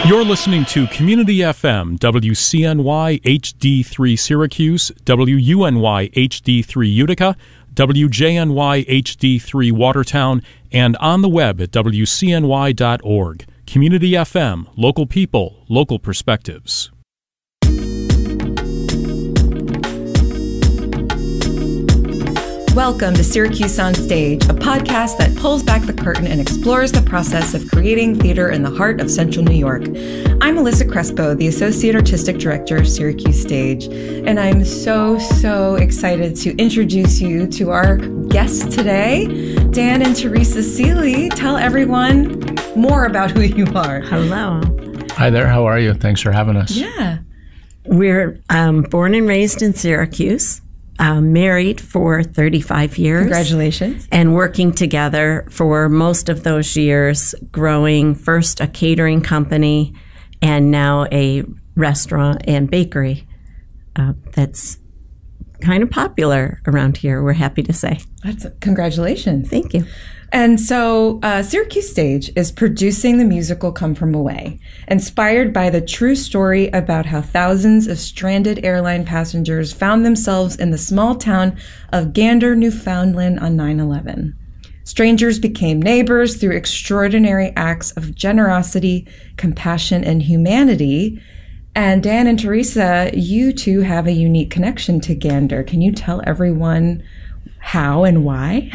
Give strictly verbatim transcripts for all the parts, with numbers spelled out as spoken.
You're listening to Community F M, W C N Y H D three Syracuse, W U N Y H D three Utica, W J N Y H D three Watertown, and on the web at W C N Y dot org. Community F M, local people, local perspectives. Welcome to Syracuse on Stage, a podcast that pulls back the curtain and explores the process of creating theater in the heart of Central New York. I'm Alyssa Crespo, the Associate Artistic Director of Syracuse Stage, and I'm so, so excited to introduce you to our guests today, Dan and Teresa Seeley. Tell everyone more about who you are. Hello. Hi there. How are you? Thanks for having us. Yeah. We're um, born and raised in Syracuse. Uh, married for thirty-five years. Congratulations. And working together for most of those years, growing first a catering company and now a restaurant and bakery uh, that's kind of popular around here, we're happy to say. That's a, congratulations. Thank you. And so uh, Syracuse Stage is producing the musical Come From Away, inspired by the true story about how thousands of stranded airline passengers found themselves in the small town of Gander, Newfoundland on nine eleven. Strangers became neighbors through extraordinary acts of generosity, compassion, and humanity. And Dan and Teresa, you two have a unique connection to Gander. Can you tell everyone how and why?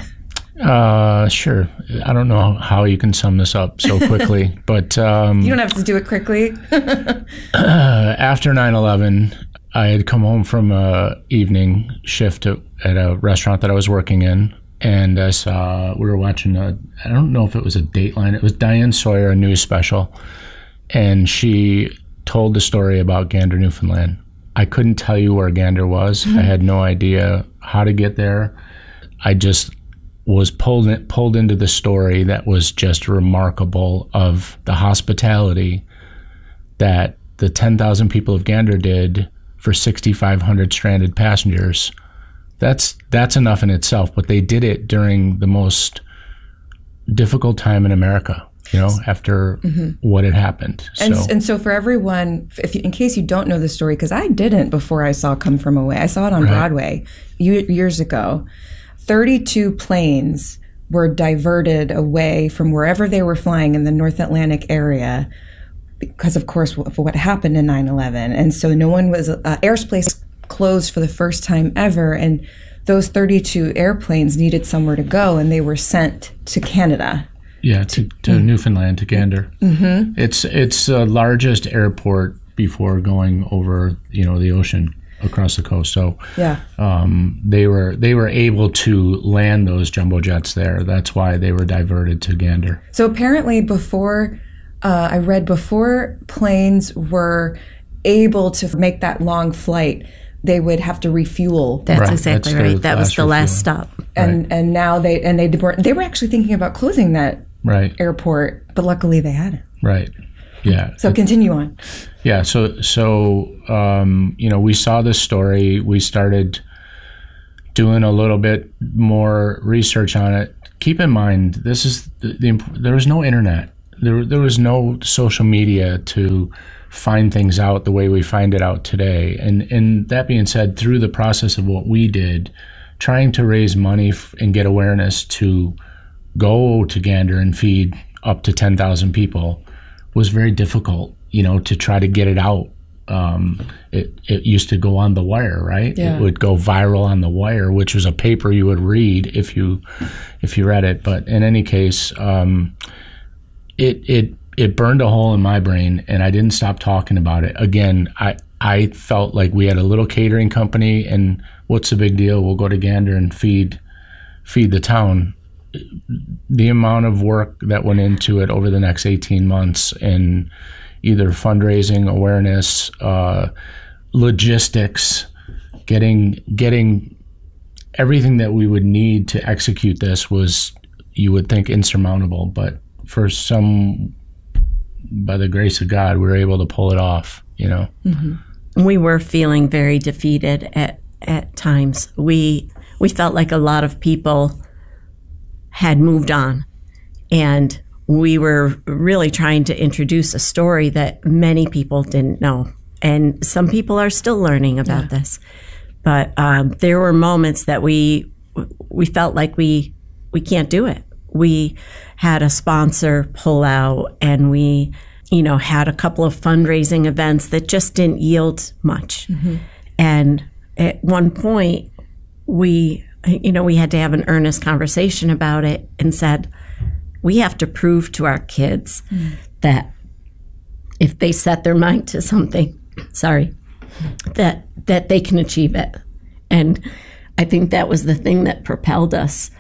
Uh, sure. I don't know how you can sum this up so quickly, but um, you don't have to do it quickly. uh, after nine eleven, I had come home from a evening shift at, at a restaurant that I was working in, and I saw we were watching a, I don't know if it was a Dateline. It was Diane Sawyer, a news special, and she told the story about Gander, Newfoundland. I couldn't tell you where Gander was. Mm-hmm. I had no idea how to get there. I just was pulled in, pulled into the story that was just remarkable of the hospitality that the ten thousand people of Gander did for sixty-five hundred stranded passengers. That's that's enough in itself, but they did it during the most difficult time in America, you know, after mm-hmm. what had happened. And so, and so for everyone, if you, in case you don't know the story, because I didn't before I saw Come From Away. I saw it on right. Broadway years ago. thirty-two planes were diverted away from wherever they were flying in the North Atlantic area because, of course, of what happened in nine eleven. And so no one was, uh, airspace closed for the first time ever. And those thirty-two airplanes needed somewhere to go, and they were sent to Canada. Yeah, to, to mm-hmm. Newfoundland, to Gander. Mm-hmm. It's it's the largest airport before going over, you know, the ocean across the coast. So yeah, um, they were they were able to land those jumbo jets there. That's why they were diverted to Gander. So apparently, before uh, I read before planes were able to make that long flight, they would have to refuel. That's right. exactly That's right. That was the last stop. And right. and now they and they were they were actually thinking about closing that right. airport, but luckily they hadn't. Right. Yeah. So continue on. Yeah. So, so um, you know, we saw this story. We started doing a little bit more research on it. Keep in mind, this is the, the there was no internet. There, there was no social media to find things out the way we find it out today. And, and that being said, through the process of what we did, trying to raise money f- and get awareness to go to Gander and feed up to ten thousand people was very difficult, you know, to try to get it out. Um, it, it used to go on The Wire, right? Yeah. It would go viral on The Wire, which was a paper you would read if you if you read it. But in any case, um, it it it burned a hole in my brain, and I didn't stop talking about it. Again, I I felt like we had a little catering company, and what's the big deal? We'll go to Gander and feed feed the town. The amount of work that went into it over the next eighteen months in either fundraising, awareness, uh, logistics, getting getting everything that we would need to execute this was, you would think, insurmountable. But for some, by the grace of God, we were able to pull it off, you know. Mm-hmm. We were feeling very defeated at, at times. We we felt like a lot of people had moved on, and we were really trying to introduce a story that many people didn't know. And some people are still learning about yeah. this. But um, there were moments that we we felt like we we can't do it. We had a sponsor pull out, and we, you know, had a couple of fundraising events that just didn't yield much. Mm-hmm. And at one point, we, you know, we had to have an earnest conversation about it and said, we have to prove to our kids mm. that if they set their mind to something, sorry, that that they can achieve it. And I think that was the thing that propelled us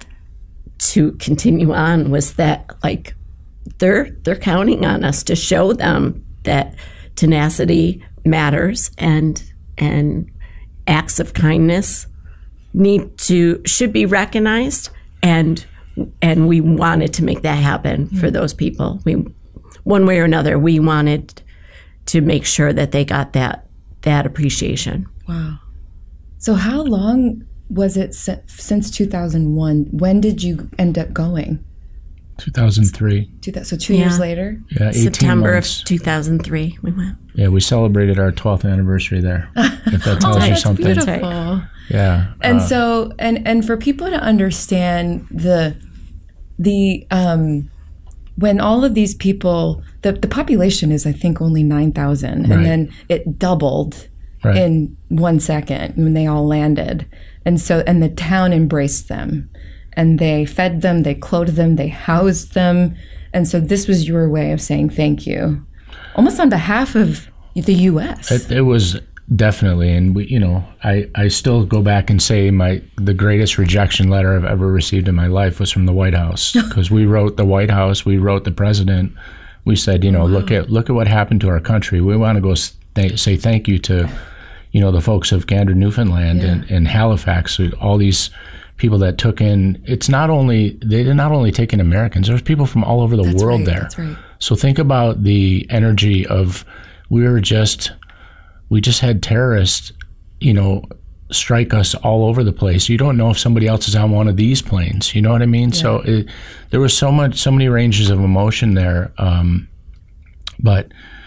to continue on, was that, like, they're they're counting on us to show them that tenacity matters, and and acts of kindness need to should be recognized, and and we wanted to make that happen mm-hmm. for those people. We, one way or another, we wanted to make sure that they got that that appreciation. Wow. So how long was it si- since two thousand one? When did you end up going? two thousand three. Two, so two yeah. years later? Yeah, eighteen September months. of two thousand three we went. Yeah, we celebrated our twelfth anniversary there, if that tells oh, you that's something. Beautiful. Right. Yeah. And uh, so, and, and for people to understand the, the, um, when all of these people, the, the population is, I think, only nine thousand, right. and then it doubled right. in one second when they all landed. And so, and the town embraced them, and they fed them, they clothed them, they housed them. And so this was your way of saying thank you, almost on behalf of the U S. It, it was definitely, and we, you know, I, I still go back and say my the greatest rejection letter I've ever received in my life was from the White House, because we wrote the White House, we wrote the president. We said, you know, wow. look at look at what happened to our country. We want to go th- say thank you to, you know, the folks of Gander, Newfoundland, yeah. and, and Halifax, all these people that took in. It's not only they did not only take in Americans. There's people from all over the that's world right, there. That's right. So think about the energy of we were just we just had terrorists, you know, strike us all over the place. You don't know if somebody else is on one of these planes. You know what I mean? Yeah. So it, there was so much, so many ranges of emotion there. Um, but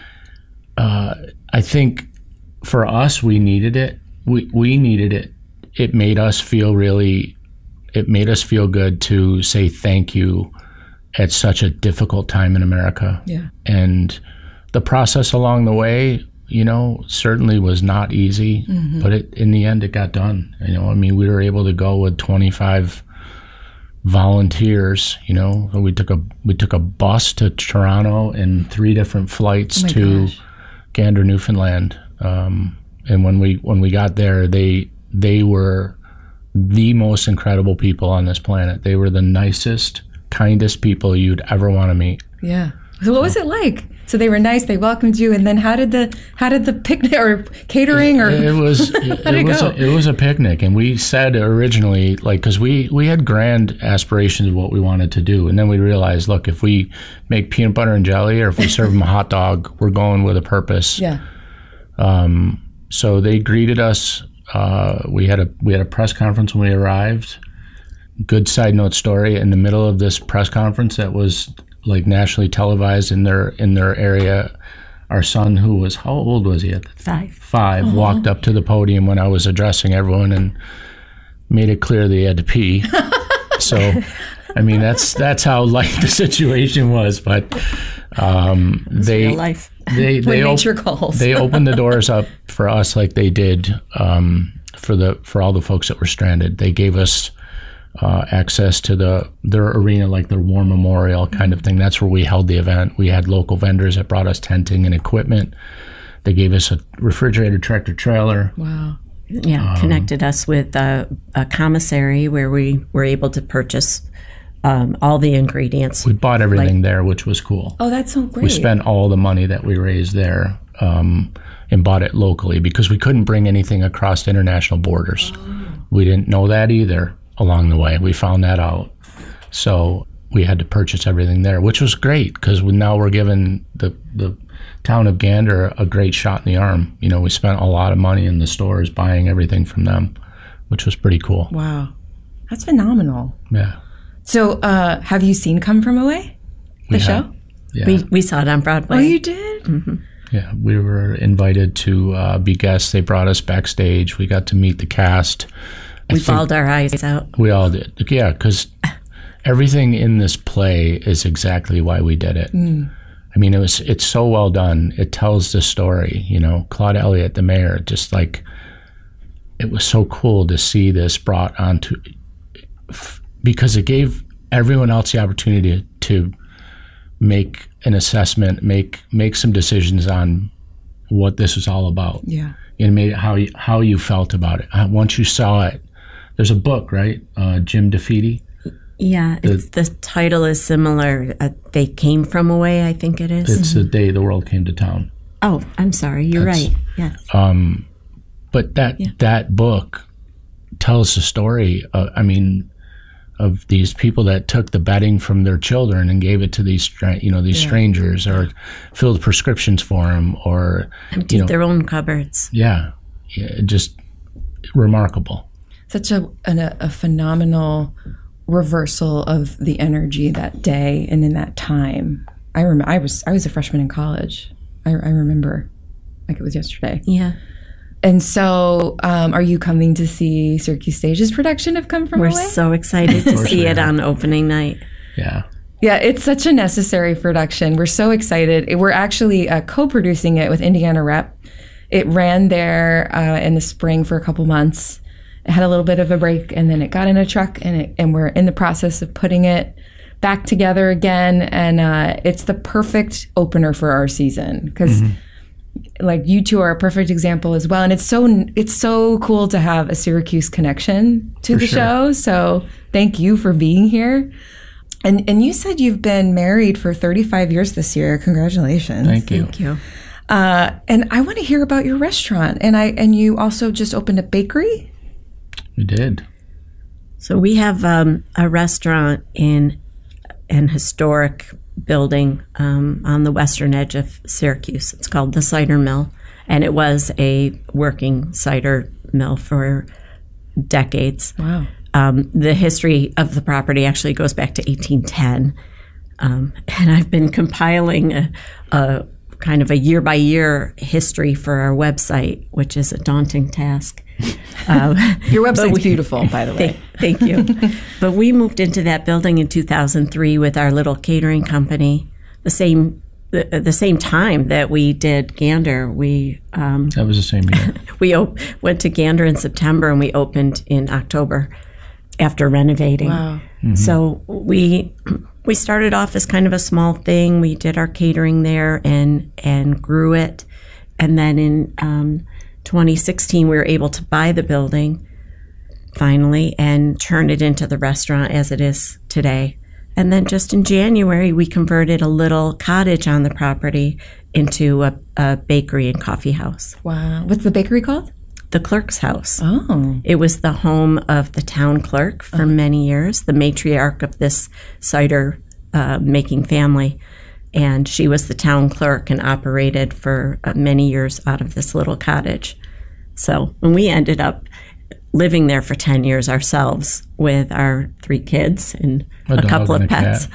uh, I think for us, we needed it. We we needed it. It made us feel really. It made us feel good to say thank you at such a difficult time in America. Yeah. And the process along the way, you know, certainly was not easy, mm-hmm. but it, in the end, it got done. You know, I mean, we were able to go with twenty-five volunteers. You know, we took a we took a bus to Toronto and three different flights oh to gosh. Gander, Newfoundland. Um, and when we when we got there, they they were the most incredible people on this planet. They were the nicest, kindest people you'd ever want to meet. Yeah. So what was it like? So they were nice. They welcomed you, and then how did the how did the picnic or catering or it, it was it, how did it was go? A, it was a picnic, and we said originally, like, because we we had grand aspirations of what we wanted to do, and then we realized, look, if we make peanut butter and jelly, or if we serve them a hot dog, we're going with a purpose. Yeah. Um. So they greeted us. Uh, we had a we had a press conference when we arrived. Good side note story: in the middle of this press conference that was like nationally televised in their in their area, our son, who was how old was he at the Five. Five, uh-huh. walked up to the podium when I was addressing everyone and made it clear that he had to pee. So, I mean, that's that's how light the situation was. But um, they real life. they they, when op- nature calls. they opened the doors up for us like they did um, for the for all the folks that were stranded. They gave us uh, access to the their arena, like their war memorial kind of thing. That's where we held the event. We had local vendors that brought us tenting and equipment. They gave us a refrigerated tractor trailer. Wow. Yeah, um, connected us with a, a commissary where we were able to purchase um, all the ingredients. We bought everything like, there, which was cool. Oh, that's so great. We spent all the money that we raised there um, and bought it locally because we couldn't bring anything across international borders. Oh. We didn't know that either along the way. We found that out. So we had to purchase everything there, which was great because we, now we're giving the, the town of Gander a great shot in the arm. You know, we spent a lot of money in the stores buying everything from them, which was pretty cool. Wow. That's phenomenal. Yeah. So uh, have you seen Come From Away? The We show? had- Yeah. We we saw it on Broadway. Oh, you did? Mm-hmm. Yeah, we were invited to uh, be guests. They brought us backstage. We got to meet the cast. I We think bawled our eyes out. we all did. Yeah, because everything in this play is exactly why we did it. Mm. I mean, it was it's so well done. It tells the story. You know, Claude Elliott, the mayor, just like it was so cool to see this brought onto because it gave everyone else the opportunity to make an assessment, make make some decisions on what this was all about. Yeah. And made it how you, how you felt about it. Uh, once you saw it, there's a book, right? Uh, Jim DeFeedy. Yeah, it's, the title is similar. Uh, they came from away, I think it is. It's the day the world came to town. Oh, I'm sorry. You're That's- right. Yes. Um, but that Yeah. that book tells the story. Uh, I mean, of these people that took the bedding from their children and gave it to these, stra- you know, these Yeah. strangers, or filled prescriptions for them, or Emptied you know, their own cupboards. yeah, yeah, just remarkable. Such a, an, a phenomenal reversal of the energy that day and in that time. I remember I was I was a freshman in college. I, I remember like it was yesterday. Yeah. And so, um, are you coming to see Syracuse Stage's production of Come From We're Away? so excited to course see we it are. on opening night. Yeah, Yeah, it's such a necessary production. We're so excited. We're actually uh, co-producing it with Indiana Rep. It ran there uh, in the spring for a couple months. It had a little bit of a break, and then it got in a truck, and it, and we're in the process of putting it back together again. And uh, it's the perfect opener for our season because, like, you two are a perfect example as well. And it's so it's so cool to have a Syracuse connection to For the sure. show. So thank you for being here. And and you said you've been married for thirty-five years this year. Congratulations. thank you. Thank you. Uh, and I want to hear about your restaurant. And I and you also just opened a bakery? We did. So we have um, a restaurant in an historic building um, on the western edge of Syracuse. It's called the Cider Mill, and it was a working cider mill for decades. Wow. Um, the history of the property actually goes back to eighteen ten, um, and I've been compiling a, a kind of a year-by-year history for our website, which is a daunting task. Um, Your but website's we- beautiful, by the way. Thank, thank you. But we moved into that building in two thousand three with our little catering company. The same, the, the same time that we did Gander, we um, That was the same year. we op- went to Gander in September and we opened in October after renovating. Wow. So we we started off as kind of a small thing. We did our catering there and and grew it, and then in um, twenty sixteen we were able to buy the building finally and turn it into the restaurant as it is today. And then just in January we converted a little cottage on the property into a, a bakery and coffee house, Wow. What's the bakery called? the Clerk's House. Oh. It was the home of the town clerk for many years, the matriarch of this cider uh, making family. And she was the town clerk and operated for uh, many years out of this little cottage. So when we ended up living there for ten years ourselves with our three kids and A a, dog couple of and a pets.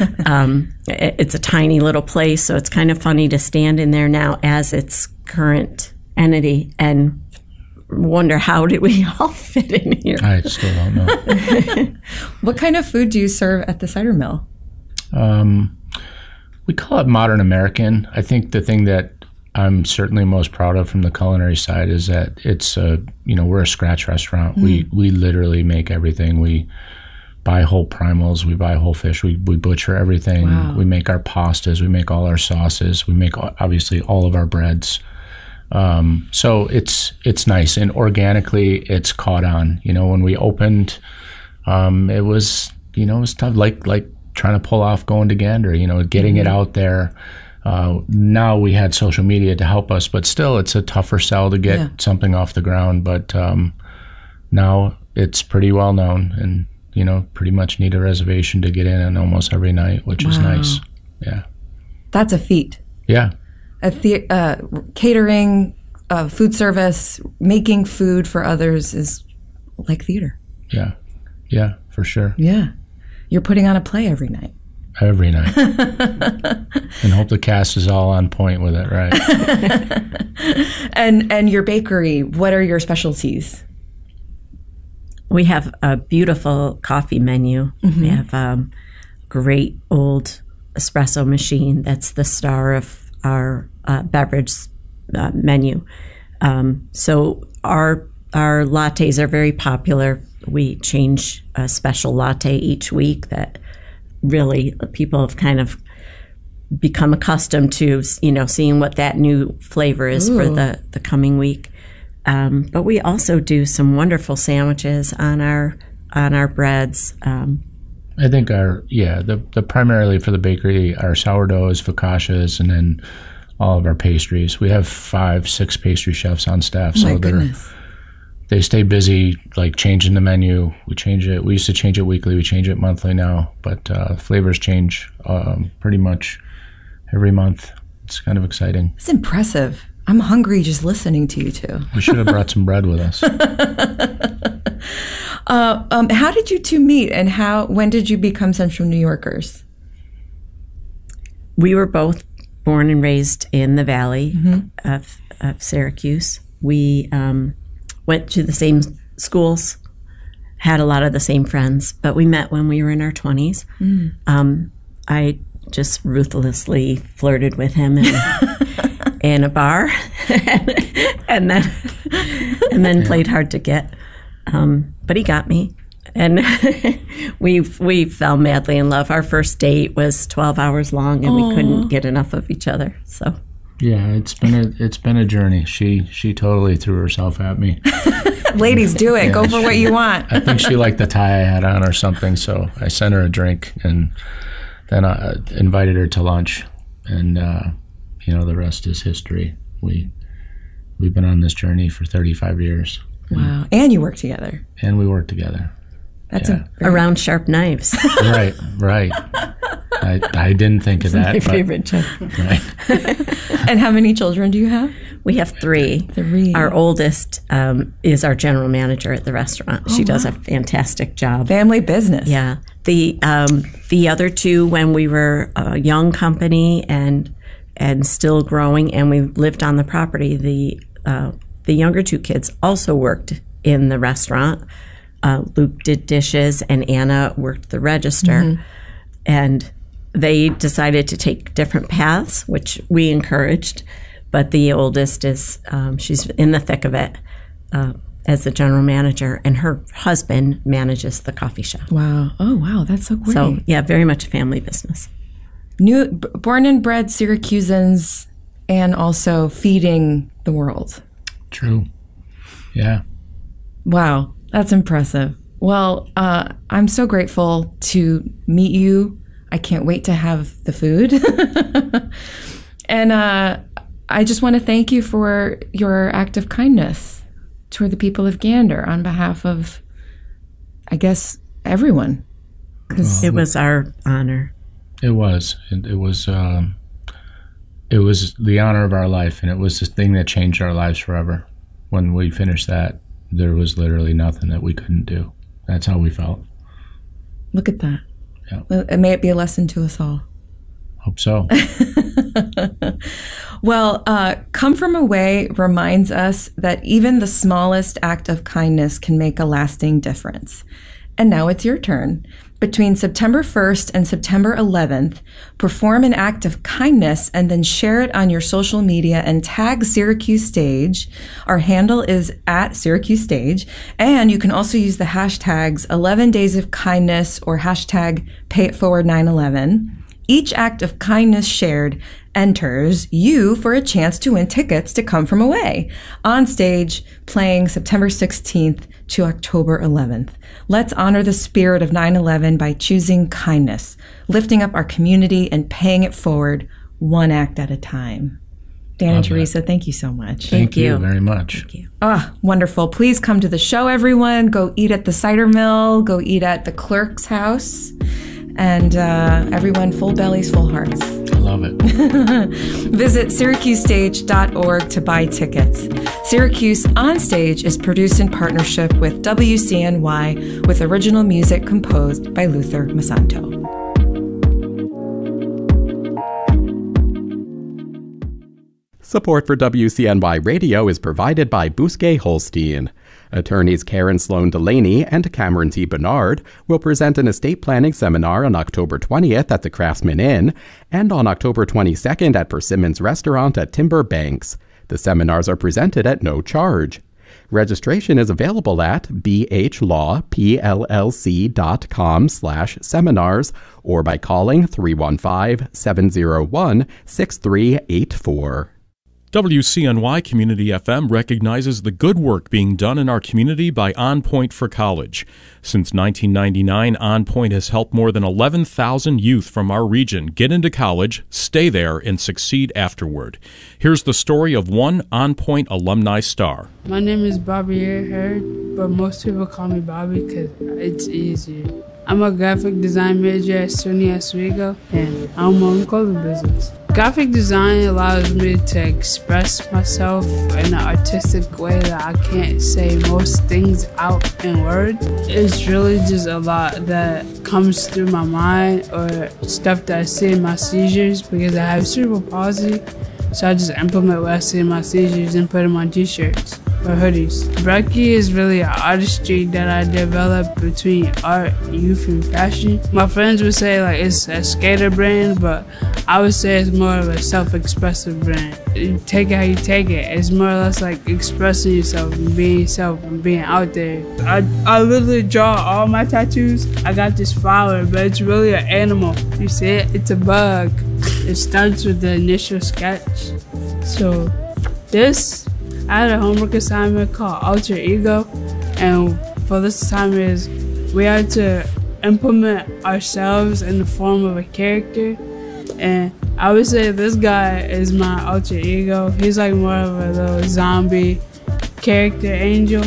um, it, it's a tiny little place, so it's kind of funny to stand in there now as its current entity and wonder how did we all fit in here. I still don't know. What kind of food do you serve at the cider mill? Um, we call it modern American. I think the thing that I'm certainly most proud of from the culinary side is that it's a, you know, we're a scratch restaurant. We we literally make everything. We buy whole primals. We buy whole fish. We we butcher everything. Wow. We make our pastas. We make all our sauces. We make obviously all of our breads. Um, so it's it's nice, and organically it's caught on. You know, when we opened, um, it was you know it was tough, like like trying to pull off going to Gander. You know, getting it out there. Uh, now we had social media to help us, but still, it's a tougher sell to get Yeah. something off the ground. But um, now it's pretty well known, and you know, pretty much need a reservation to get in on almost every night, which is Wow. nice. Yeah, That's a feat. yeah. A the- uh, catering, uh, food service, making food for others is like theater. Yeah, yeah, for sure. Yeah. You're putting on a play every night. Every night. And hope the cast is all on point with it, right? and and your bakery, what are your specialties? We have a beautiful coffee menu. Mm-hmm. We have a um, great old espresso machine that's the star of our uh, beverage uh, menu. Um, so our our lattes are very popular. We change a special latte each week that really people have kind of become accustomed to, you know, seeing what that new flavor is Ooh. for the, the coming week. Um, but we also do some wonderful sandwiches on our on our breads. Um, I think our yeah the the primarily for the bakery, our sourdoughs, focaccias, and then all of our pastries. We have five, six pastry chefs on staff, so My they're goodness. they stay busy, like changing the menu. We change it. We used to change it weekly. We change it monthly now, but uh, flavors change um, pretty much every month. It's kind of exciting. It's impressive. I'm hungry just listening to you two. We should have brought some bread with us. uh, um, how did you two meet, and how? When did you become Central New Yorkers? We were both born and raised in the Valley mm-hmm. of, of Syracuse. We um, went to the same schools, had a lot of the same friends, but we met when we were in our twenties. Mm. Um, I just ruthlessly flirted with him in, in a bar, and then and then yeah. played hard to get. Um, but he got me, and we we fell madly in love. Our first date was twelve hours long, and Aww. we couldn't get enough of each other. So. Yeah, it's been a it's been a journey. She she totally threw herself at me. Ladies, do it. Yeah, Go for she, what you want. I think she liked the tie I had on or something, so I sent her a drink, and then I invited her to lunch, and uh, you know, the rest is history. We we've been on this journey for thirty-five years. Wow! And you work together. And we work together. That's yeah. a very... around sharp knives. Right, right. I, I didn't think of that. My favorite joke. Right. And how many children do you have? We have three. Three. Our oldest um, is our general manager at the restaurant. Oh, she does wow. a fantastic job. Family business. Yeah. The um, the other two, when we were a young company and and still growing, and we lived on the property, the uh, the younger two kids also worked in the restaurant. Uh, Luke did dishes, and Anna worked the register. Mm-hmm. And they decided to take different paths, which we encouraged. But the oldest is, um, she's in the thick of it uh, as the general manager, and her husband manages the coffee shop. Wow. Oh, wow. That's so great. So, yeah, very much a family business. New, b- born and bred Syracusans, and also feeding the world. True. Yeah. Wow. That's impressive. Well, uh, I'm so grateful to meet you. I can't wait to have the food. And uh, I just want to thank you for your act of kindness toward the people of Gander on behalf of, I guess, everyone. Well, it was our honor. It was. It, it was. Um, it was the honor of our life, and it was the thing that changed our lives forever. When we finished that, there was literally nothing that we couldn't do. That's how we felt. Look at that. Yeah. Well, may it be a lesson to us all. Hope so. Well, uh, Come From Away reminds us that even the smallest act of kindness can make a lasting difference. And now it's your turn. Between September first and September eleventh, perform an act of kindness and then share it on your social media and tag Syracuse Stage. Our handle is at Syracuse Stage. And you can also use the hashtags eleven days of kindness or hashtag pay it forward nine eleven. Each act of kindness shared enters you for a chance to win tickets to Come From Away on stage, playing September sixteenth to October eleventh. Let's honor the spirit of nine eleven by choosing kindness, lifting up our community, and paying it forward one act at a time. Dan Love and Teresa, that. Thank you so much. Thank, thank you. you very much. Thank you. Ah, wonderful. Please come to the show, everyone. Go eat at the cider mill. Go eat at the clerk's house. And uh, everyone, full bellies, full hearts. I love it. Visit Syracuse Stage dot org to buy tickets. Syracuse On Stage is produced in partnership with W C N Y with original music composed by Luther Masanto. Support for W C N Y Radio is provided by Bousquet Holstein. Attorneys Karen Sloan Delaney and Cameron T. Bernard will present an estate planning seminar on October twentieth at the Craftsman Inn and on October twenty-second at Persimmons Restaurant at Timber Banks. The seminars are presented at no charge. Registration is available at b h law p l l c dot com slash seminars or by calling three one five, seven zero one, six three eight four. W C N Y Community F M recognizes the good work being done in our community by On Point for College. Since nineteen ninety-nine, On Point has helped more than eleven thousand youth from our region get into college, stay there, and succeed afterward. Here's the story of one On Point alumni star. My name is Bobby Earhart, but most people call me Bobby because it's easier. I'm a graphic design major at SUNY Oswego, and I'm on clothing business. Graphic design allows me to express myself in an artistic way that I can't say most things out in words. It's really just a lot that comes through my mind or stuff that I see in my seizures because I have cerebral palsy. So I just implement what I see in my seizures and put them on t-shirts or hoodies. Breckie is really an artistry that I developed between art, youth, and fashion. My friends would say like it's a skater brand, but I would say it's more of a self-expressive brand. You take it how you take it. It's more or less like expressing yourself and being yourself and being out there. I, I literally draw all my tattoos. I got this flower, but it's really an animal. You see it? It's a bug. It starts with the initial sketch. So this, I had a homework assignment called Alter Ego, and for this assignment is we had to implement ourselves in the form of a character. And I would say this guy is my alter ego. He's like more of a little zombie character angel.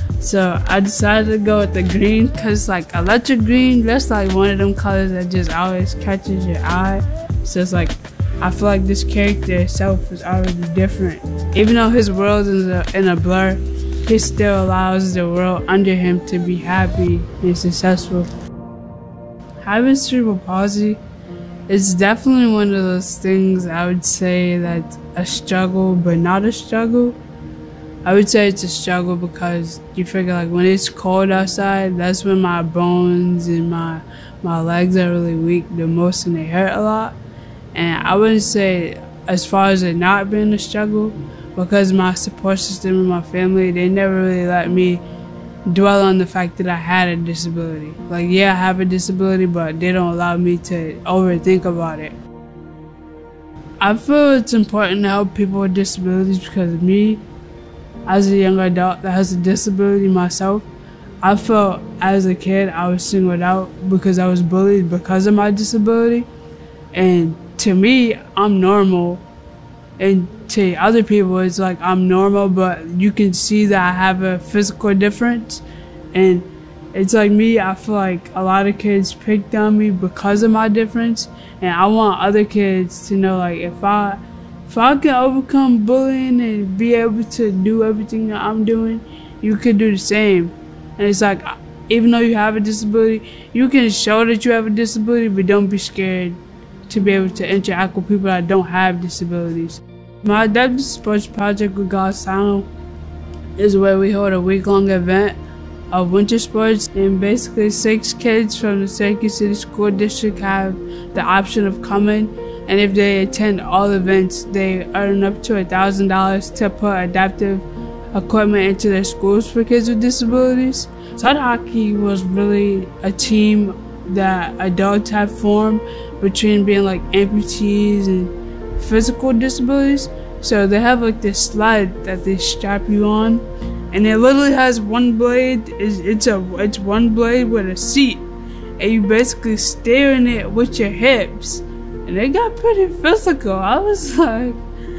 So I decided to go with the green because like electric green, that's like one of them colors that just always catches your eye. So it's like, I feel like this character itself is already different. Even though his world is a, in a blur, he still allows the world under him to be happy and successful. Having cerebral palsy, it's definitely one of those things I would say that's a struggle, but not a struggle. I would say it's a struggle because you figure like when it's cold outside, that's when my bones and my my legs are really weak the most and they hurt a lot. And I wouldn't say as far as it not being a struggle, because my support system and my family, they never really let me dwell on the fact that I had a disability. Like, yeah, I have a disability, but they don't allow me to overthink about it. I feel it's important to help people with disabilities because me, as a young adult that has a disability myself, I felt as a kid I was singled out because I was bullied because of my disability. And to me, I'm normal. And to other people, it's like I'm normal, but you can see that I have a physical difference. And it's like me, I feel like a lot of kids picked on me because of my difference. And I want other kids to know, like, if I, if I can overcome bullying and be able to do everything that I'm doing, you could do the same. And it's like, even though you have a disability, you can show that you have a disability, but don't be scared to be able to interact with people that don't have disabilities. My adaptive sports project with God's Town is where we hold a week-long event of winter sports, and basically six kids from the Syracuse City School District have the option of coming, and if they attend all events, they earn up to one thousand dollars to put adaptive equipment into their schools for kids with disabilities. Sud Hockey was really a team that adults have formed between being like amputees and physical disabilities. So they have like this sled that they strap you on, and it literally has one blade. It's, it's a it's one blade with a seat, and you basically steer in it with your hips. And it got pretty physical. I was like,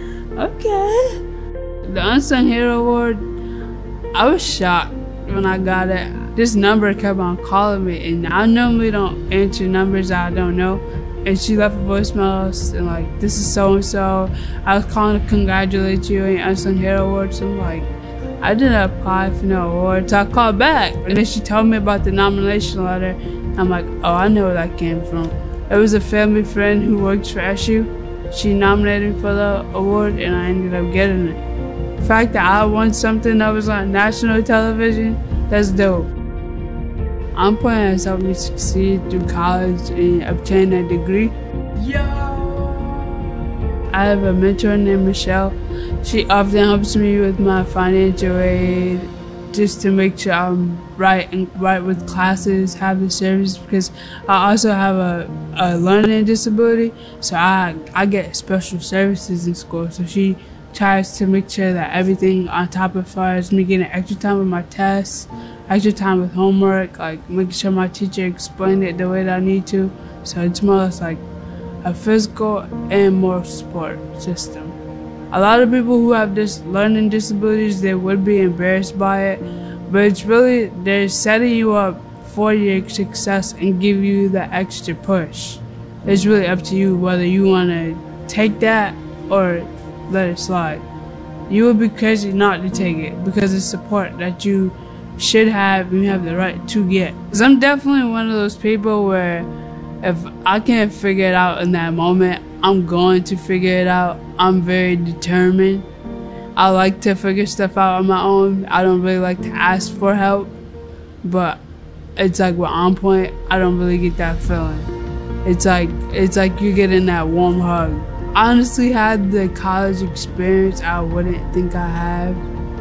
okay. The Unsung Hero Award, I was shocked when I got it. This number kept on calling me, and I normally don't answer numbers I don't know. And she left a voicemail and like, this is so and so. I was calling to congratulate you on your Unsung Hero Award. So I'm like, I didn't apply for no award. So I called back, and then she told me about the nomination letter. I'm like, oh, I know where that came from. It was a family friend who works for S U, she nominated me for the award, and I ended up getting it. The fact that I won something that was on national television, that's dope. On Point has helped me succeed through college and obtain a degree. Yo! I have a mentor named Michelle. She often helps me with my financial aid, just to make sure I'm right and right with classes, have the service, because I also have a, a learning disability, so I I get special services in school. So she tries to make sure that everything on top of far as me getting extra time with my tests, extra time with homework, like making sure my teacher explained it the way that I need to. So it's more or less like a physical and moral support system. A lot of people who have this learning disabilities, they would be embarrassed by it, but it's really, they're setting you up for your success and give you the extra push. It's really up to you whether you want to take that or let it slide. You would be crazy not to take it because it's support that you should have and you have the right to get. Because I'm definitely one of those people where if I can't figure it out in that moment, I'm going to figure it out. I'm very determined. I like to figure stuff out on my own. I don't really like to ask for help, but it's like with On Point, I don't really get that feeling. It's like it's like you're getting that warm hug. I honestly had the college experience I wouldn't think I have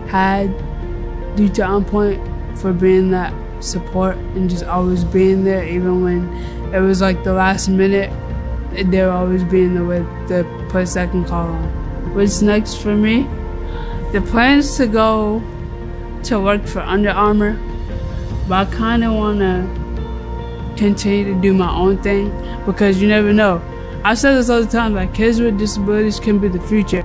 had due to On Point for being that support and just always being there, even when it was like the last minute. They're always being the, way, the place I can call on. What's next for me? The plan is to go to work for Under Armour, but I kind of want to continue to do my own thing because you never know. I say this all the time, like kids with disabilities can be the future.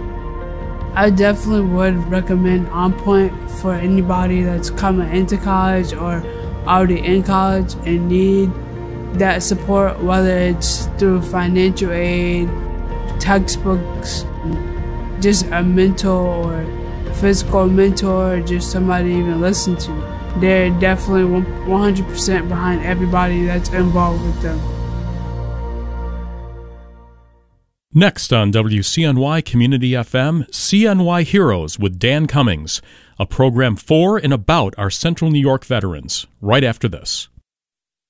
I definitely would recommend On Point for anybody that's coming into college or already in college and need that support, whether it's through financial aid, textbooks, just a mentor or physical mentor, or just somebody to even listen to. They're definitely one hundred percent behind everybody that's involved with them. Next on W C N Y Community F M, C N Y Heroes with Dan Cummings, a program for and about our Central New York veterans, right after this.